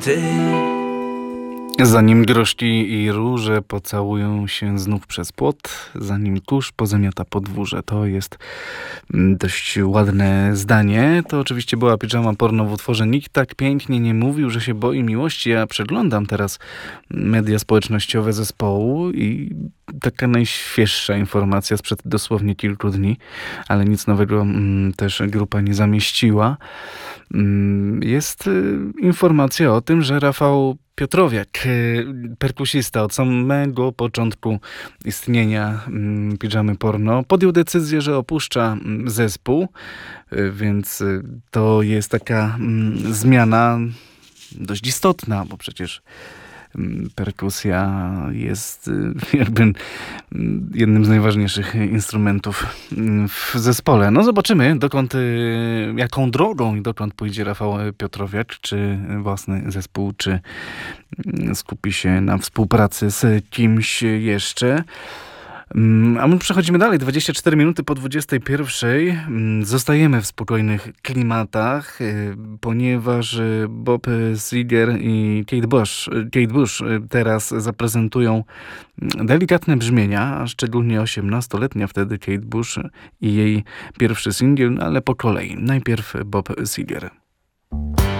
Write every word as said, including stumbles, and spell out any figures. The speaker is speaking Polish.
ty. Zanim drożdżki i róże pocałują się znów przez płot, zanim kurz pozamiata podwórze. To jest dość ładne zdanie. To oczywiście była pidżama porno w utworze Nikt tak pięknie nie mówił, że się boi miłości. Ja przeglądam teraz media społecznościowe zespołu i taka najświeższa informacja sprzed dosłownie kilku dni, ale nic nowego mm, też grupa nie zamieściła. Mm, jest y, informacja o tym, że Rafał Piotrowiak, perkusista, od samego początku istnienia mm, pidżamy porno, podjął decyzję, że opuszcza zespół, więc to jest taka mm, zmiana dość istotna, bo przecież perkusja jest jakby jednym z najważniejszych instrumentów w zespole. No zobaczymy, dokąd, jaką drogą i dokąd pójdzie Rafał Piotrowiak, czy własny zespół, czy skupi się na współpracy z kimś jeszcze. A my przechodzimy dalej. dwadzieścia cztery minuty po dwudziestej pierwszej. Zostajemy w spokojnych klimatach, ponieważ Bob Seger i Kate Bush, Kate Bush teraz zaprezentują delikatne brzmienia, a szczególnie osiemnastoletnia wtedy Kate Bush i jej pierwszy singiel, ale po kolei. Najpierw Bob Seger.